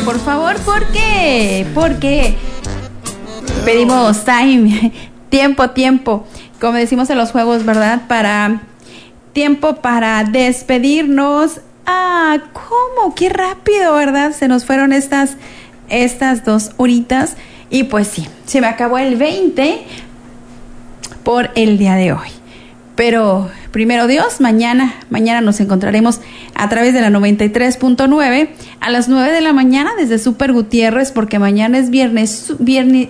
por favor, ¿por qué? Porque pedimos tiempo, como decimos en los juegos, ¿verdad? Tiempo para despedirnos. ¿Cómo? Qué rápido, ¿verdad? Se nos fueron estas 2 horitas. Y pues sí, se me acabó el 20 por el día de hoy. Pero primero Dios, mañana nos encontraremos a través de la 93.9 a las 9 de la mañana desde Super Gutiérrez, porque mañana es viernesuki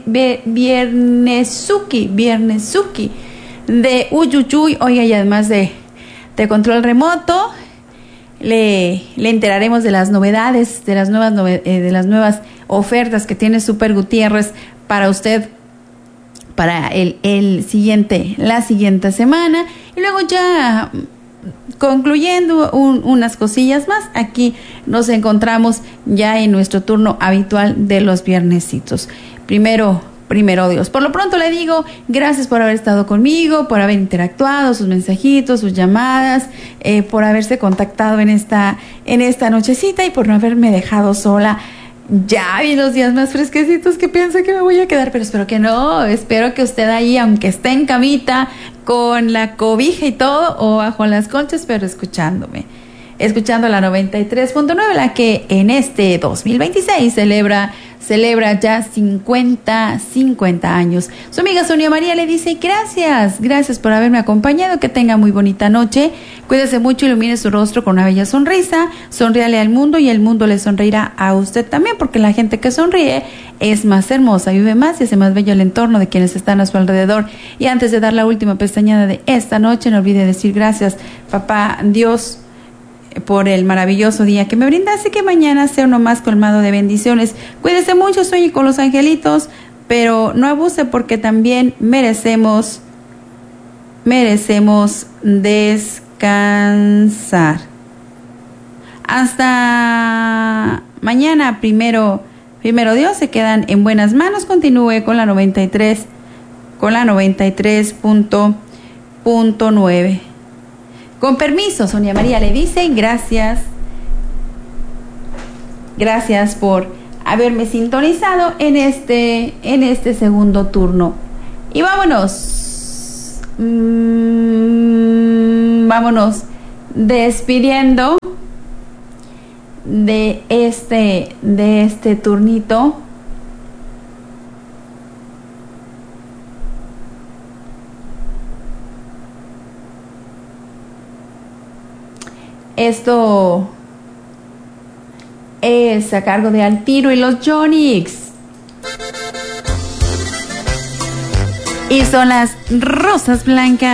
de Uyuyuy. Oiga, y además de control remoto, le enteraremos de las novedades, de las nuevas ofertas que tiene Super Gutiérrez para usted para la siguiente semana. Y luego ya concluyendo unas cosillas más, aquí nos encontramos ya en nuestro turno habitual de los viernesitos. Primero Dios. Por lo pronto le digo gracias por haber estado conmigo, por haber interactuado, sus mensajitos, sus llamadas, por haberse contactado en esta nochecita y por no haberme dejado sola. Ya vi los días más fresquecitos que pienso que me voy a quedar, pero espero que no. Espero que usted ahí, aunque esté en camita, con la cobija y todo, o bajo las colchas, pero escuchando la 93.9, la que en este 2026 celebra ya 50 años. Su amiga Sonia María le dice gracias por haberme acompañado, que tenga muy bonita noche, cuídese mucho, ilumine su rostro con una bella sonrisa, sonríale al mundo y el mundo le sonreirá a usted también, porque la gente que sonríe es más hermosa, vive más y hace más bello el entorno de quienes están a su alrededor. Y antes de dar la última pestañada de esta noche, no olvide decir gracias, papá Dios, por el maravilloso día que me brindaste, que mañana sea uno más colmado de bendiciones. Cuídese mucho, sueñe con los angelitos, pero no abuse, porque también merecemos descansar. Hasta mañana, primero Dios, se quedan en buenas manos. Continúe con la 93.9. Con permiso, Sonia María le dice gracias por haberme sintonizado en este segundo turno. Y vámonos despidiendo de este turnito. Esto es a cargo de Al Tiro y los Jonix. Y son las Rosas Blancas.